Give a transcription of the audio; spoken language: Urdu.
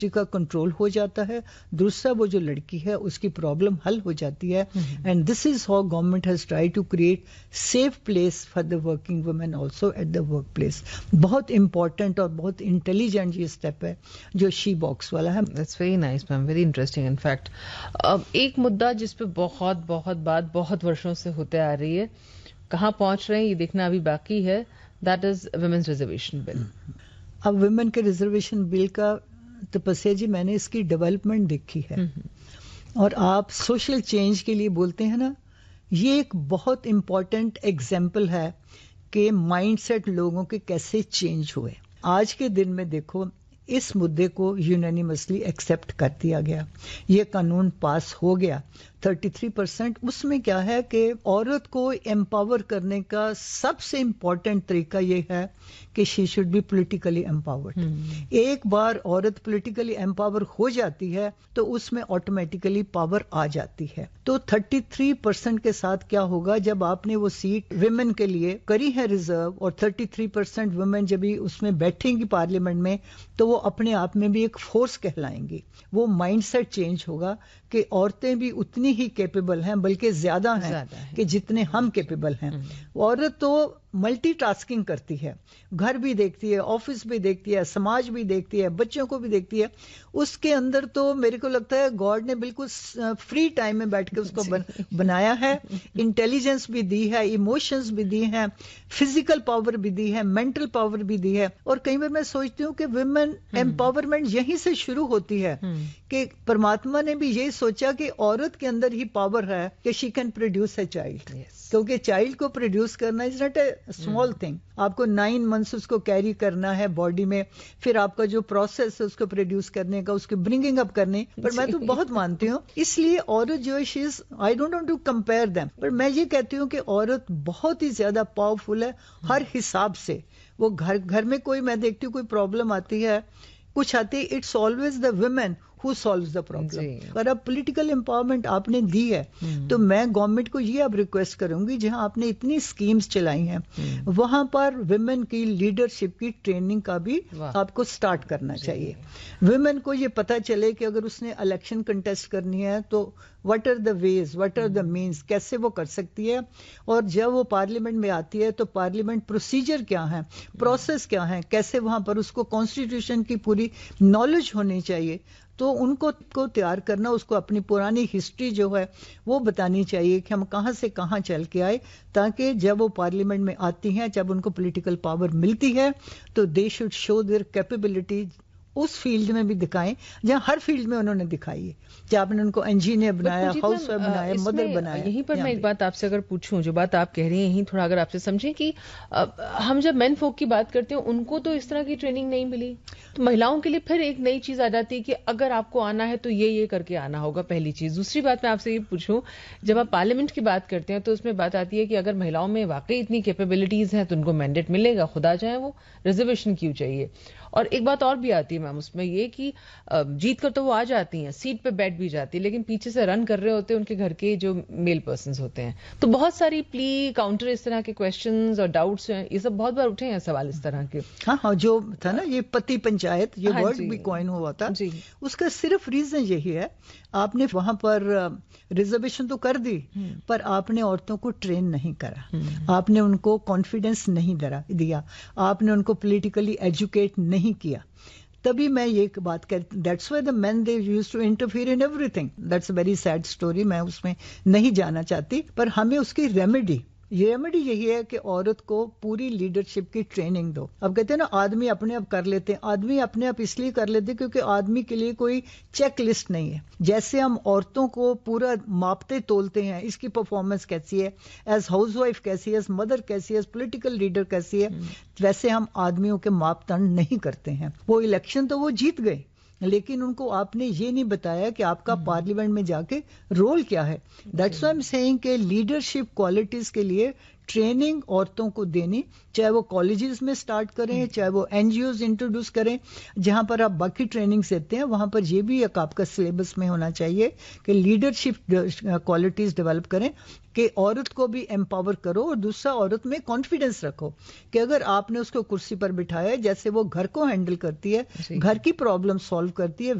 کا کنٹرول ہو جاتا ہے, دوسرا وہ جو لڑکی ہے اس کی پرابلم حل ہو جاتی ہے. And this is how government has try to create safe place for the working women also at the work place. بہت امپورٹنٹ اور بہت انٹیلیجنٹ یہ اسٹیپ ہے جو شی باکس والا ہے. That's very nice ma'am, very interesting. In fact ایک مدعا جس پہ بہت بات بہت ورشوں سے ہوتے آ رہی ہے, کہاں پہنچ رہے ہیں یہ دیکھنا ابھی باقی ہے, دیٹ از ویمنز ریزرویشن بل. اب ویمن کے ریزرویشن بل کا تپسیا جی میں نے اس کی ڈیولپمنٹ دیکھی ہے, اور آپ سوشل چینج کے لیے بولتے ہیں نا, یہ ایک بہت امپورٹنٹ ایگزامپل ہے کہ مائنڈ سیٹ لوگوں کے کیسے چینج ہوئے. آج کے دن میں دیکھو اس مدعے کو یونینیمسلی ایکسیپٹ کر دیا گیا, یہ قانون پاس ہو گیا 33%. اس میں کیا ہے کہ عورت کو امپاور کرنے کا سب سے امپورٹنٹ طریقہ یہ ہے کہ she should be politically empowered. ایک بار عورت پولیٹیکلی امپاور ہو جاتی ہے تو اس میں آٹومیٹیکلی پاور آ جاتی ہے. تو 33% کے ساتھ کیا ہوگا, جب آپ نے وہ سیٹ ویمن کے لیے کری ہے ریزرو, اور 33% ویمن جب بھی اس میں بیٹھیں گی پارلیمنٹ میں, تو وہ اپنے آپ میں بھی ایک فورس کہلائیں گی. وہ مائنڈ سیٹ چینج ہوگا کہ عورتیں بھی اتنی ہی کیپیبل ہیں, بلکہ زیادہ ہیں کہ جتنے ہم کیپیبل ہیں. عورت تو ملٹی ٹاسکنگ کرتی ہے, گھر بھی دیکھتی ہے, آفس بھی دیکھتی ہے, سماج بھی دیکھتی ہے, بچوں کو بھی دیکھتی ہے. اس کے اندر تو میرے کو لگتا ہے گاڈ نے بالکل فری ٹائم میں بیٹھ کے اس کو بنایا ہے. انٹیلیجنس بھی دی ہے, ایموشنز بھی دی ہیں, فزیکل پاور بھی دی ہے, مینٹل پاور بھی دی ہے. اور کئی بار میں سوچتی ہوں کہ ویمن امپاورمنٹ یہیں سے شروع ہوتی ہے کہ پرماتما نے بھی یہی سوچا کہ عورت کے اندر ہی پاور ہے کہ she can produce a child. کیونکہ چائلڈ کو پروڈیوس کرنا is not a small thing. آپ کو 9 months اس کو کیری کرنا ہے باڈی میں, پھر آپ کا جو پروسیس ہے اس کو پروڈیوس کرنے کا, اس کی برنگنگ اپ کرنے. پر میں تو بہت مانتی ہوں, اس لیے عورت جو ہے شی از, I don't want to compare them, پر میں یہ کہتی ہوں کہ عورت بہت ہی زیادہ پاورفل ہے ہر حساب سے. وہ گھر میں کوئی, میں دیکھتی ہوں کوئی پرابلم آتی ہے, کچھ آتی ہے, it's always the women who solves the problem. اگر اب پولیٹیکل امپاورمنٹ آپ نے دی ہے تو میں گورنمنٹ کو یہ اب ریکویسٹ کروں گی, جہاں آپ نے اتنی اسکیمز چلائی ہیں وہاں پر ویمن کی لیڈرشپ کی ٹریننگ کا بھی آپ کو سٹارٹ کرنا چاہیے. ویمن کو یہ پتا چلے کہ اگر اس نے الیکشن کنٹیسٹ کرنی ہے تو what are the ways, what are the means, کیسے وہ کر سکتی ہے. اور جب وہ پارلیمنٹ میں آتی ہے تو پارلیمنٹ پروسیجر کیا ہے, پروسیس کیا ہے, کیسے وہاں پر اس کو کانسٹیٹیوشن کی پوری نالج ہونی چاہیے. تو ان کو تیار کرنا, اس کو اپنی پرانی ہسٹری جو ہے وہ بتانی چاہیے کہ ہم کہاں سے کہاں چل کے آئے, تاکہ جب وہ پارلیمنٹ میں آتی ہیں, جب ان کو پولیٹیکل پاور ملتی ہے تو they should show their capability us field میں بھی دکھائیں جہاں ہر فیلڈ میں انہوں نے دکھائی ہے. کہ آپ نے ان کو انجینئر بنایا, ہاؤس وائف بنایا, مدر بنایا. یہیں پر میں ایک بات آپ سے اگر پوچھوں, جو بات آپ کہہ رہی ہیں یہیں تھوڑا اگر آپ سے سمجھیں کہ ہم جب مین فوک کی بات کرتے ہیں ان کو تو اس طرح کی ٹریننگ نہیں ملی, تو مہیلاؤں کے لیے پھر ایک نئی چیز آ جاتی ہے کہ اگر آپ کو آنا ہے تو یہ کر کے آنا ہوگا, پہلی چیز. دوسری بات میں آپ سے یہ پوچھوں, جب آپ پارلیمنٹ کی بات کرتے ہیں تو اس میں بات آتی ہے کہ اگر مہیلاؤں میں واقعی اتنی کیپیبلٹیز ہیں تو ان کو مینڈیٹ ملے گا, خدا چاہے وہ ریزرویشن کیوں چاہیے. اور ایک بات اور بھی آتی ہے میم اس میں یہ کہ جیت کر تو وہ آ جاتی ہیں, سیٹ پہ بیٹھ بھی جاتی ہے, لیکن پیچھے سے رن کر رہے ہوتے ہیں ان کے گھر کے جو میل پرسنز ہوتے ہیں. تو بہت ساری پلی کاؤنٹر اس طرح کے کویشچنز اور ڈاؤٹس ہیں, یہ سب بہت بار اٹھے ہیں سوال اس طرح کے. ہاں جو تھا نا یہ پتی پنچایت, یہ ورڈ بھی کوائن ہوا تھا, اس کا صرف ریزن یہی ہے, آپ نے وہاں پر ریزرویشن تو کر دی پر آپ نے عورتوں کو ٹرین نہیں کرا, آپ نے ان کو کانفیڈینس نہیں دیا, آپ نے ان کو پولیٹیکلی ایجوکیٹ نہیں کیا. تبھی میں یہ بات کرتی, that's why the main they use to interfere in every thing. That's a very sad story, میں اس میں نہیں جانا چاہتی. پر ہمیں اس کی ریمیڈی یہی ہے کہ عورت کو پوری لیڈرشپ کی ٹریننگ دو. اب کہتے ہیں نا آدمی اپنے آپ کر لیتے ہیں, آدمی اپنے آپ اس لیے کر لیتے کیونکہ آدمی کے لیے کوئی چیک لسٹ نہیں ہے. جیسے ہم عورتوں کو پورا ماپتے تولتے ہیں, اس کی پرفارمنس کیسی ہے, ایز ہاؤس وائف کیسی ہے, ایز مدر کیسی ہے, ایز پولیٹیکل لیڈر کیسی ہے, ویسے ہم آدمیوں کے ماپ تنڈ نہیں کرتے ہیں. وہ الیکشن تو وہ جیت گئے, لیکن ان کو آپ نے یہ نہیں بتایا کہ آپ کا پارلیمنٹ میں جا کے رول کیا ہے. دیٹس وائی ایم سیئنگ کہ لیڈرشپ کوالٹیز کے لیے ٹریننگ عورتوں کو دینی، چاہے وہ کالجز میں سٹارٹ کریں، چاہے وہ NGOs انٹروڈیوس کریں، جہاں پر آپ باقی ٹریننگز دیتے ہیں وہاں پر یہ بھی ایک آپ کا سلیبس میں ہونا چاہیے کہ لیڈرشپ کوالٹیز ڈیولپ کریں، کہ عورت کو بھی امپاور کرو، اور دوسرا عورت میں کانفیڈنس رکھو کہ اگر آپ نے اس کو کرسی پر بٹھایا، جیسے وہ گھر کو ہینڈل کرتی ہے، گھر کی پرابلم سالو کرتی ہے،